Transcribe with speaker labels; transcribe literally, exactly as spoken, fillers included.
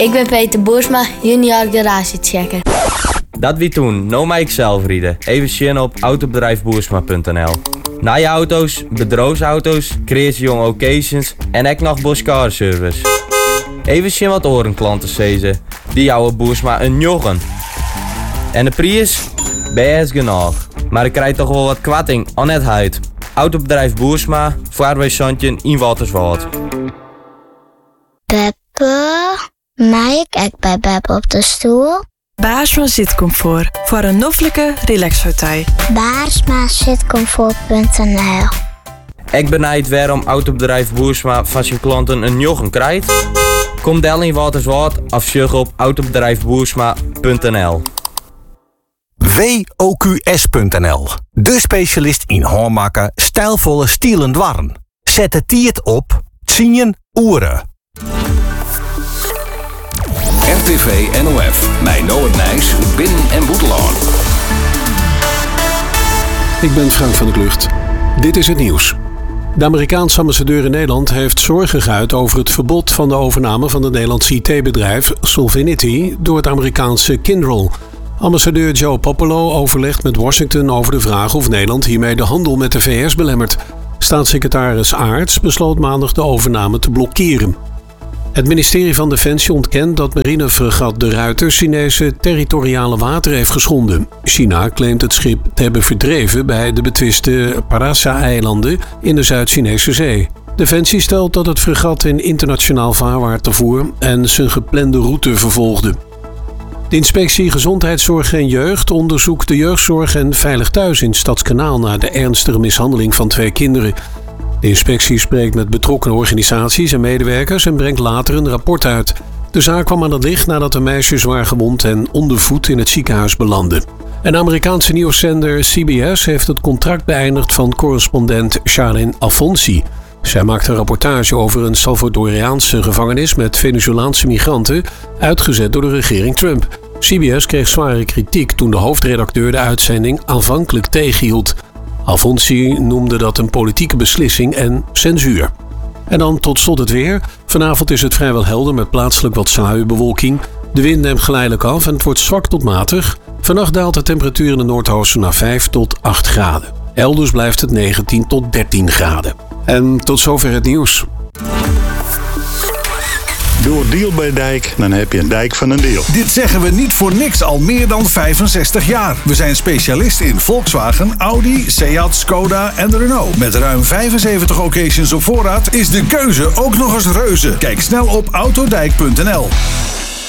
Speaker 1: Ik ben Peter Boersma, junior garagechecker.
Speaker 2: Dat wie toen, nou maar ik zelf rieden. Even zien op autobedrijf boersma punt n l. Na je auto's, bedrijfsauto's, creatie occasions en ook nog Boskar service. Even zien wat orenklanten zezen. Die jouwen Boersma een joggen. En de prijs? Best genoeg. Maar ik krijg toch wel wat kwatting aan het huid. Autobedrijf Boersma, vaarwijszandje in Waterswoud.
Speaker 3: Beppe, mag ik ook bij Beppe op de stoel?
Speaker 4: Baarsma zitcomfort, voor een noffelijke relaxhotel.
Speaker 3: baarsma zitcomfort punt n l.
Speaker 2: Ik benijd waarom autobedrijf Boersma van zijn klanten een joggen krijgt. Kom del in Waterswoud of zoek op autobedrijf boersma punt n l.
Speaker 5: W O Q S punt n l. De specialist in haarmaken, stijlvolle stielen dwarren. Zet het tiert op, zien oeren.
Speaker 6: R T V N O F, mijn Noord Nijs, Binnen- en Boetelaan.
Speaker 7: Ik ben Frank van der Klucht. Dit is het nieuws. De Amerikaanse ambassadeur in Nederland heeft zorgen geuit over het verbod van de overname van het Nederlandse I T-bedrijf Solvinity door het Amerikaanse Kyndryl. Ambassadeur Joe Popolo overlegt met Washington over de vraag of Nederland hiermee de handel met de V S belemmert. Staatssecretaris Aerts besloot maandag de overname te blokkeren. Het ministerie van Defensie ontkent dat marinefregat De Ruiter Chinese territoriale water heeft geschonden. China claimt het schip te hebben verdreven bij de betwiste Parasa-eilanden in de Zuid-Chinese Zee. Defensie stelt dat het fregat in internationaal vaarwater voer en zijn geplande route vervolgde. De inspectie Gezondheidszorg en Jeugd onderzoekt de jeugdzorg en Veilig Thuis in Stadskanaal na de ernstige mishandeling van twee kinderen. De inspectie spreekt met betrokken organisaties en medewerkers en brengt later een rapport uit. De zaak kwam aan het licht nadat de meisjes zwaar gewond en ondervoed in het ziekenhuis belandden. Een Amerikaanse nieuwszender C B S heeft het contract beëindigd van correspondent Charlene Alfonsi. Zij maakt een rapportage over een Salvadoriaanse gevangenis met Venezolaanse migranten, uitgezet door de regering Trump. C B S kreeg zware kritiek toen de hoofdredacteur de uitzending aanvankelijk tegenhield. Alfonsi noemde dat een politieke beslissing en censuur. En dan tot slot het weer. Vanavond is het vrijwel helder met plaatselijk wat sluierbewolking. De wind neemt geleidelijk af en het wordt zwak tot matig. Vannacht daalt de temperatuur in het Noordoosten naar vijf tot acht graden. Elders blijft het negentien tot dertien graden. En tot zover het nieuws.
Speaker 8: Door Deal bij Dijk, dan heb je een dijk van een deal.
Speaker 9: Dit zeggen we niet voor niks al meer dan vijfenzestig jaar. We zijn specialist in Volkswagen, Audi, Seat, Skoda en Renault. Met ruim vijfenzeventig occasions op voorraad is de keuze ook nog eens reuze. Kijk snel op autodijk punt n l.